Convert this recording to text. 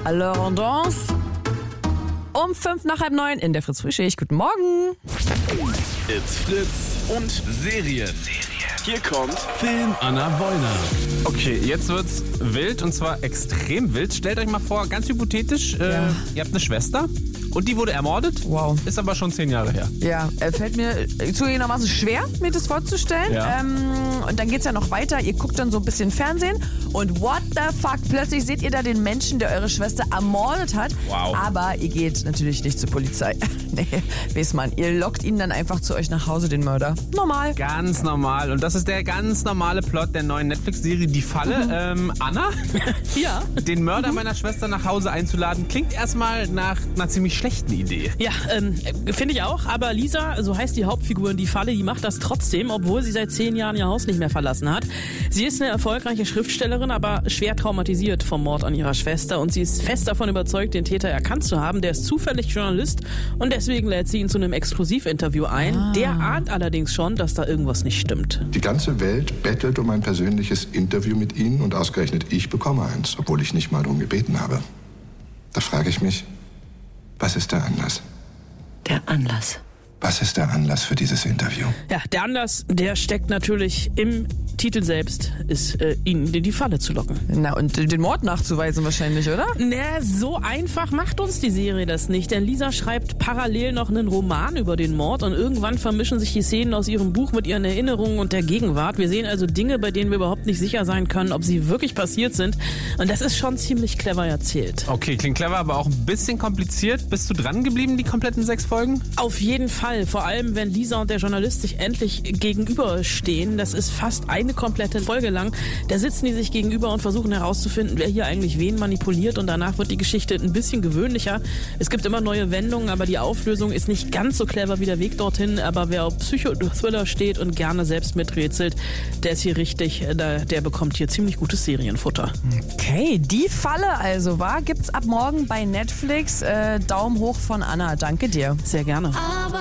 Alors, Danse. Um 8:55 in der Fritz-Frühschicht. Guten Morgen. It's Fritz und Serien. Hier kommt Film Anna Wollner. Okay, jetzt wird's wild und zwar extrem wild. Stellt euch mal vor, ganz hypothetisch, ihr habt eine Schwester und die wurde ermordet. Wow. Ist aber schon 10 Jahre her. Ja, fällt mir zugegebenermaßen schwer, mir das vorzustellen. Ja. Und dann geht's ja noch weiter. Ihr guckt dann so ein bisschen Fernsehen und what the fuck, plötzlich seht ihr da den Menschen, der eure Schwester ermordet hat. Wow. Aber ihr geht natürlich nicht zur Polizei. Nee, weiß man. Ihr lockt ihn dann einfach zu euch nach Hause, den Mörder. Normal. Ganz normal. Und das ist der ganz normale Plot der neuen Netflix-Serie Die Falle. Anna? Ja. Den Mörder meiner Schwester nach Hause einzuladen, klingt erstmal nach einer ziemlich schlechten Idee. Ja, finde ich auch. Aber Lisa, so heißt die Hauptfigur in Die Falle, die macht das trotzdem, obwohl sie seit 10 Jahren ihr Haus nicht mehr verlassen hat. Sie ist eine erfolgreiche Schriftstellerin, aber schwer traumatisiert vom Mord an ihrer Schwester. Und sie ist fest davon überzeugt, den Täter erkannt zu haben. Der ist zufällig Journalist und deswegen lädt sie ihn zu einem Exklusivinterview ein. Der ahnt allerdings schon, dass da irgendwas nicht stimmt. Die ganze Welt bettelt um ein persönliches Interview mit Ihnen und ausgerechnet ich bekomme eins, obwohl ich nicht mal darum gebeten habe. Da frage ich mich, was ist der Anlass? Der Anlass. Was ist der Anlass für dieses Interview? Ja, der Anlass, der steckt natürlich im Titel selbst, ist ihn in die Falle zu locken. Na, und den Mord nachzuweisen wahrscheinlich, oder? Na, so einfach macht uns die Serie das nicht, denn Lisa schreibt parallel noch einen Roman über den Mord und irgendwann vermischen sich die Szenen aus ihrem Buch mit ihren Erinnerungen und der Gegenwart. Wir sehen also Dinge, bei denen wir überhaupt nicht sicher sein können, ob sie wirklich passiert sind und das ist schon ziemlich clever erzählt. Okay, klingt clever, aber auch ein bisschen kompliziert. Bist du dran geblieben, die kompletten 6 Folgen? Auf jeden Fall, vor allem wenn Lisa und der Journalist sich endlich gegenüberstehen. Das ist fast eine komplette Folge lang. Da sitzen die sich gegenüber und versuchen herauszufinden, wer hier eigentlich wen manipuliert und danach wird die Geschichte ein bisschen gewöhnlicher. Es gibt immer neue Wendungen, aber die Auflösung ist nicht ganz so clever wie der Weg dorthin. Aber wer auf Psycho-Thriller steht und gerne selbst miträtselt, der ist hier richtig, der bekommt hier ziemlich gutes Serienfutter. Okay, Die Falle also gibt's ab morgen bei Netflix. Daumen hoch von Anna. Danke dir. Sehr gerne. Aber